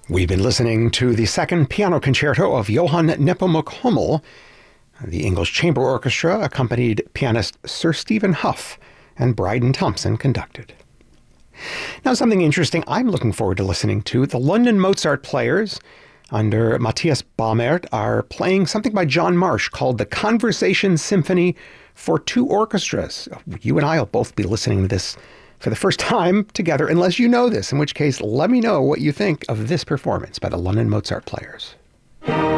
We've been listening to the second piano concerto of Johann Nepomuk Hummel. The English Chamber Orchestra accompanied pianist Sir Stephen Hough, and Bryden Thompson conducted. Now, something interesting I'm looking forward to listening to. The London Mozart Players, under Matthias Baumert, are playing something by John Marsh called the Conversation Symphony for Two Orchestras. You and I will both be listening to this for the first time together, unless you know this, in which case, let me know what you think of this performance by the London Mozart Players.